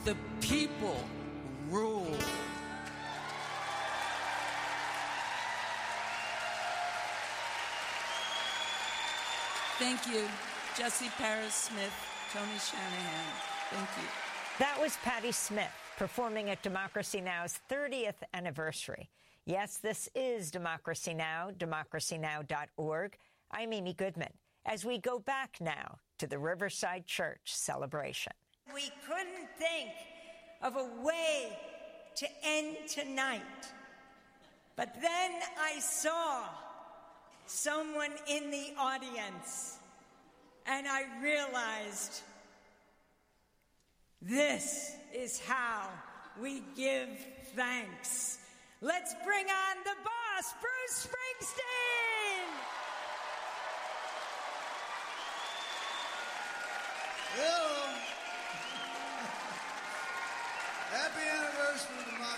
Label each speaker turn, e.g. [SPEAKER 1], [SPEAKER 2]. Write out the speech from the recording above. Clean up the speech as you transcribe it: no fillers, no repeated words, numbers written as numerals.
[SPEAKER 1] The people rule. Thank you, Jesse Paris Smith, Tony Shanahan. Thank you.
[SPEAKER 2] That was Patti Smith performing at Democracy Now!'s 30th anniversary. Yes, this is Democracy Now!, democracynow.org. I'm Amy Goodman, as we go back now to the Riverside Church celebration.
[SPEAKER 3] We couldn't think of a way to end tonight. But then I saw someone in the audience, and I realized this is how we give thanks. Let's bring on the boss, Bruce Springsteen!
[SPEAKER 4] Hello. Happy anniversary, Democracy